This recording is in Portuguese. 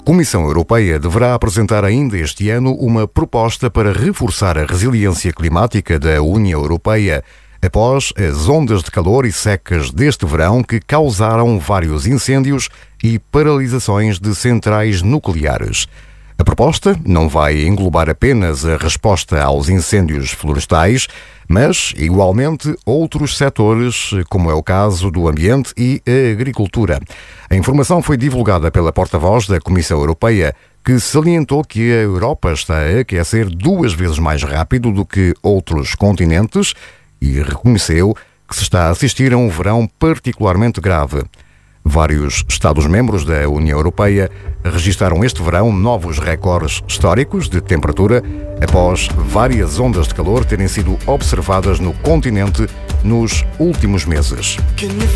Comissão Europeia deverá apresentar ainda este ano uma proposta para reforçar a resiliência climática da União Europeia após as ondas de calor e secas deste verão que causaram vários incêndios e paralisações de centrais nucleares. A proposta não vai englobar apenas a resposta aos incêndios florestais, mas, igualmente, outros setores, como é o caso do ambiente e a agricultura. A informação foi divulgada pela porta-voz da Comissão Europeia, que salientou que a Europa está a aquecer 2 vezes mais rápido do que outros continentes e reconheceu que se está a assistir a um verão particularmente grave. Vários Estados-membros da União Europeia registaram este verão novos recordes históricos de temperatura após várias ondas de calor terem sido observadas no continente nos últimos meses.